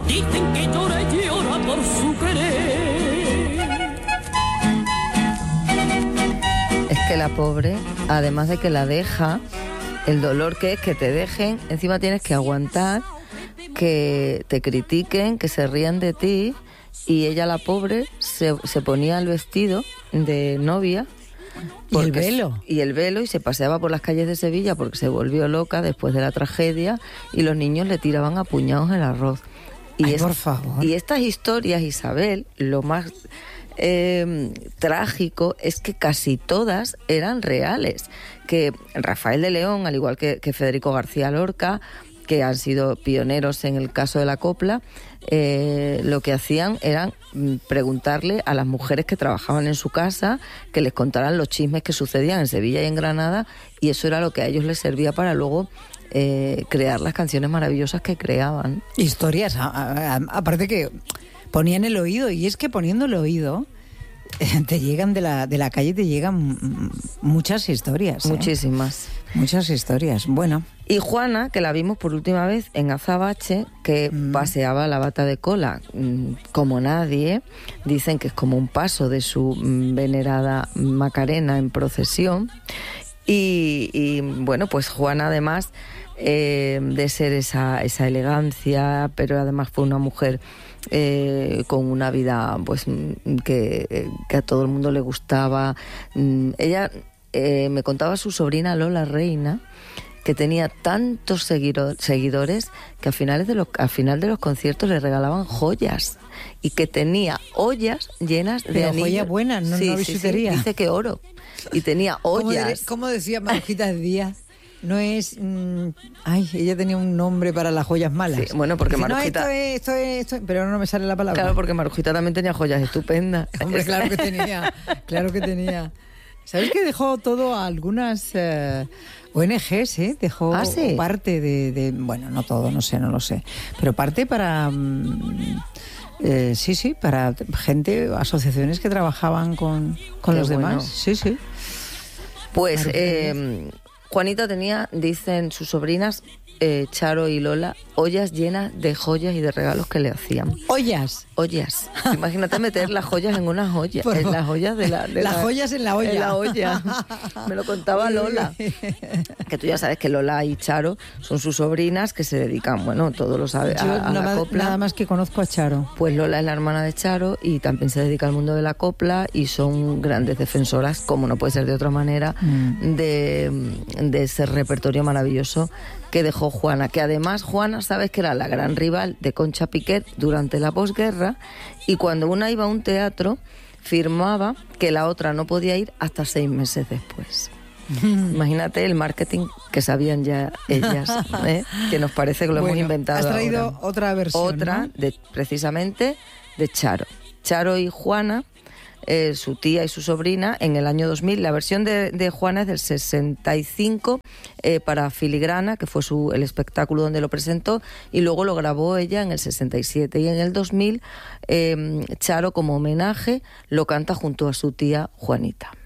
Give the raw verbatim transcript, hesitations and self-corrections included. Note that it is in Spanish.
Dicen que llora y llora por su querer. Es que la pobre, además de que la deja, el dolor que es que te dejen, encima tienes que aguantar que te critiquen, que se rían de ti, y ella, la pobre, se, se ponía el vestido de novia. ¿Y el velo? Y el velo, y se paseaba por las calles de Sevilla porque se volvió loca después de la tragedia, y los niños le tiraban a puñados el arroz. Y Ay, es, por favor. Y estas historias, Isabel, lo más eh, trágico es que casi todas eran reales. Que Rafael de León, al igual que, que Federico García Lorca, que han sido pioneros en el caso de la copla, eh, lo que hacían era preguntarle a las mujeres que trabajaban en su casa que les contaran los chismes que sucedían en Sevilla y en Granada, y eso era lo que a ellos les servía para luego eh, crear las canciones maravillosas que creaban. Historias, a, a, a, aparte que ponían el oído, y es que poniendo el oído te llegan de la, de la calle, te llegan muchas historias. ¿eh? Muchísimas. Muchas historias. Bueno. Y Juana, que la vimos por última vez en Azabache, que mm. paseaba la bata de cola mmm, como nadie. Dicen que es como un paso de su mmm, venerada Macarena en procesión. Y, y bueno, pues Juana, además eh, de ser esa, esa elegancia, pero además fue una mujer Eh, con una vida pues que, que a todo el mundo le gustaba. Ella eh, me contaba su sobrina Lola Reina, que tenía tantos seguido, seguidores que a finales de los a final de los conciertos le regalaban joyas, y que tenía ollas llenas de Pero anillos. joyas buenas, no, sí, no bisutería. Sí, sí, dice que oro, y tenía ollas. ¿Cómo, de, ¿cómo decía Marujita Díaz? No es... Mmm, ay, ella tenía un nombre para las joyas malas. Sí, bueno, porque dice, Marujita... No, esto es, esto es, esto es... Pero no me sale la palabra. Claro, porque Marujita también tenía joyas estupendas. Hombre, claro que tenía, claro que tenía. ¿Sabes que dejó todo a algunas eh, O N Ges, ¿eh? Dejó ¿Ah, sí? parte de, de... Bueno, no todo, no sé, no lo sé. Pero parte para... Mm, eh, sí, sí, para gente, asociaciones que trabajaban con, con los bueno. demás. Sí, sí. Pues... Eh, Juanita tenía, dicen sus sobrinas, eh, Charo y Lola, ollas llenas de joyas y de regalos que le hacían. ¿Ollas? Ollas. Imagínate meter las joyas en unas ollas. En las ollas de la... De las la, joyas en la olla. En la olla. Me lo contaba Lola. Que tú ya sabes que Lola y Charo son sus sobrinas que se dedican, bueno, todo lo sabe, a, a nada, la copla. Nada más que conozco a Charo. Pues Lola es la hermana de Charo y también se dedica al mundo de la copla, y son grandes defensoras, como no puede ser de otra manera, mm. de, de ese repertorio maravilloso que dejó Juana. Que además Juana, sabes que era la gran rival de Concha Piquer durante la posguerra, y cuando una iba a un teatro firmaba que la otra no podía ir hasta seis meses después. Imagínate el marketing que sabían ya ellas, ¿eh? Que nos parece que lo bueno, hemos inventado. Has traído ahora. Otra versión, Otra, ¿no? de, precisamente, de Charo. Charo y Juana, eh, su tía y su sobrina, en el año dos mil. La versión de, de Juana es del sesenta y cinco, eh, para Filigrana, que fue su, el espectáculo donde lo presentó, y luego lo grabó ella en el sesenta y siete. Y en el dos mil, eh, Charo, como homenaje, lo canta junto a su tía Juanita.